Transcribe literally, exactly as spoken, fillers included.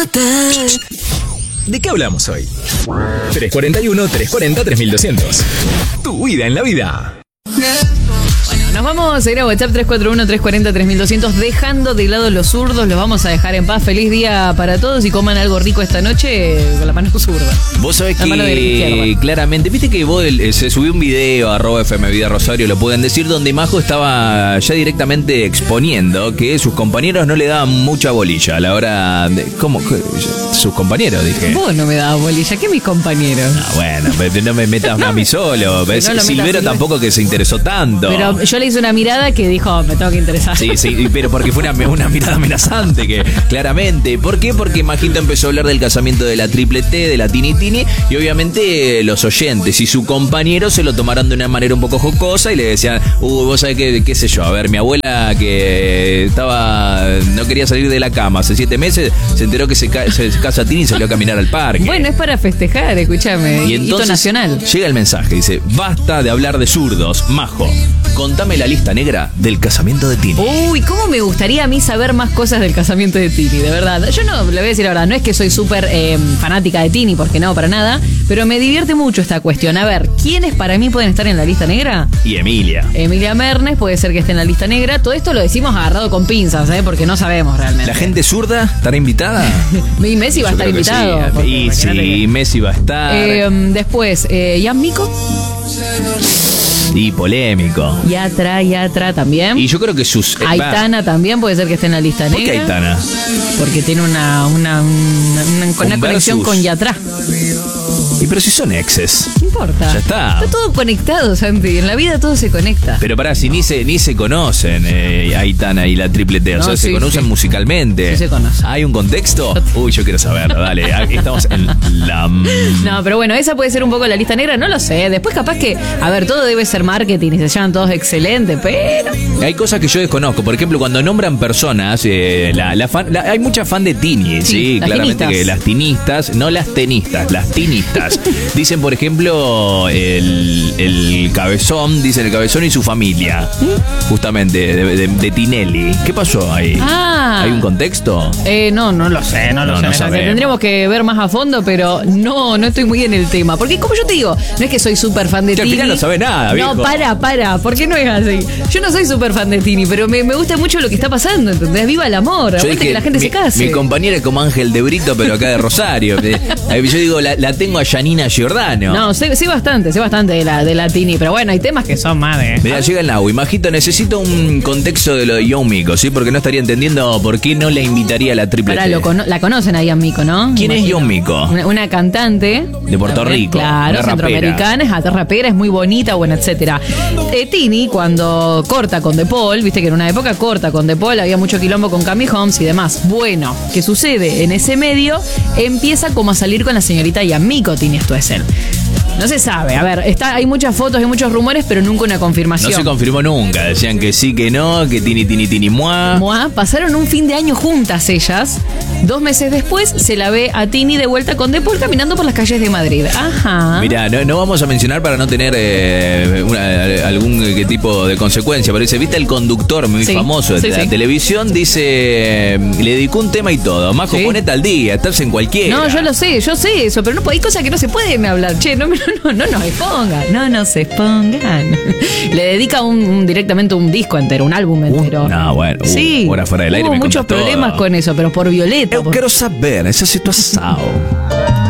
¿De qué hablamos hoy? tres cuarenta y uno, trescientos cuarenta, tres mil doscientos. Tu vida en la vida. Nos vamos a ir a WhatsApp tres cuatro uno, trescientos cuarenta, tres mil doscientos, dejando de lado los zurdos, los vamos a dejar en paz. Feliz día para todos y coman algo rico esta noche con la mano zurda. Vos sabés la que claramente, viste que vos el, se subió un video a arroba F M Vida Rosario, lo pueden decir, donde Majo estaba ya directamente exponiendo que sus compañeros no le daban mucha bolilla a la hora de... ¿Cómo? Sus compañeros, dije. Vos no me dabas bolilla, ¿qué mis compañeros? Ah, bueno, no me metas a mí solo. ¿Ves? No Silvero tampoco que se interesó tanto. Pero yo le hice una mirada que dijo, me tengo que interesar. Sí, sí, pero porque fue una, una mirada amenazante, que claramente. ¿Por qué? Porque Majito empezó a hablar del casamiento de la triple T, de la Tini Tini, y obviamente los oyentes y su compañero se lo tomaron de una manera un poco jocosa y le decían, uy, vos sabés qué, qué sé yo, a ver, mi abuela que estaba, no quería salir de la cama hace siete meses, se enteró que se, ca- se casa Tini y salió a caminar al parque. Bueno, es para festejar, escúchame, y entonces hito nacional. Llega el mensaje, dice, basta de hablar de zurdos, Majo, contame la lista negra del casamiento de Tini. Uy, cómo me gustaría a mí saber más cosas del casamiento de Tini, de verdad. Yo no, le voy a decir la verdad, no es que soy súper eh, fanática de Tini, porque no, para nada, pero me divierte mucho esta cuestión. A ver, ¿quiénes para mí pueden estar en la lista negra? Y Emilia. Emilia Mernes puede ser que esté en la lista negra. Todo esto lo decimos agarrado con pinzas, ¿eh? Porque no sabemos realmente. ¿La gente zurda estará invitada? Y Messi va a estar invitado. Sí. Y sí, que... Messi va a estar. Eh, después, eh, Jan Mico. Y polémico. Yatra, Yatra también. Y yo creo que sus... Eh, Aitana va. También puede ser que esté en la lista negra. ¿Por qué Aitana? Porque tiene una, una, una, una, una conexión con Yatra. Y pero si son exes. No importa. Ya está. Está todo conectado, Santi. En la vida todo se conecta. Pero pará, si ni se, ni se conocen eh, Aitana y la triple T. No, o sea, sí, se conocen sí. musicalmente. Sí se conocen. ¿Hay un contexto? Uy, yo quiero saberlo. Dale, aquí estamos en la... No, pero bueno, esa puede ser un poco la lista negra. No lo sé. Después capaz que... A ver, todo debe ser marketing y se llaman todos excelentes, pero... Hay cosas que yo desconozco. Por ejemplo, cuando nombran personas, eh, la, la fan, la, hay mucha fan de Tini, sí, sí claramente tinistas. Que las tinistas, no las tenistas, las tinistas. Dicen, por ejemplo, el, el Cabezón, dicen el Cabezón y su familia, ¿Mm? justamente, de, de, de Tinelli. ¿Qué pasó ahí? Ah. ¿Hay un contexto? Eh, no, no lo sé, no lo no, sé. No tendríamos que ver más a fondo, pero no, no estoy muy en el tema. Porque, como yo te digo, no es que soy súper fan de que Tini. Al final no sabe nada, viejo. No, para, para, ¿por qué no es así? Yo no soy súper fan de Tini, pero me, me gusta mucho lo que está pasando, ¿entendés? Viva el amor, aguante que la gente mi, se case. Mi compañera es como Ángel de Brito, pero acá de Rosario. Yo digo, la, la tengo a Yanina Giordano. No, sé, sé bastante, sé bastante de la, de la Tini, pero bueno, hay temas que son más de... Mira, llega el Nahui. Majito, necesito un contexto de lo de Young Mico, ¿sí? Porque no estaría entendiendo por qué no le invitaría a la triple T. Lo cono- la conocen a Young Mico, ¿no? ¿Quién es Young Mico? Una, una cantante... De Puerto también, Rico. Claro, centroamericana, es rapera, es muy bonita, bueno, etcétera. Eh, Tini, cuando corta con De Paul, viste que en una época corta con De Paul, había mucho quilombo con Cami Holmes y demás. Bueno, ¿qué sucede? En ese medio empieza como a salir con la señorita Young Mico, Tini, esto es él. No se sabe, a ver, está, hay muchas fotos y muchos rumores, pero nunca una confirmación. No se confirmó nunca, decían que sí, que no, que Tini, Tini, Tini, muá. Muá, pasaron un fin de año juntas ellas. Dos meses después se la ve a Tini de vuelta con De Paul caminando por las calles de Madrid. Ajá. Mirá, no, no vamos a mencionar para no tener eh, una, algún eh, tipo de consecuencia, pero dice, ¿viste el conductor muy sí, famoso de sí, la sí. televisión? Dice, le dedicó un tema y todo. Majo, sí. ponete al día, estás en cualquiera. No, yo lo sé, yo sé eso, pero no hay cosas que no se pueden hablar. Che, no, no, no, no nos expongan, no nos expongan. Le dedica un, un, directamente un disco entero, un álbum entero. Uh, no, bueno, uh, sí. Ahora fuera del aire Hubo me muchos problemas todo. con eso, pero por Violeta. Yo por... quiero saber esa situación.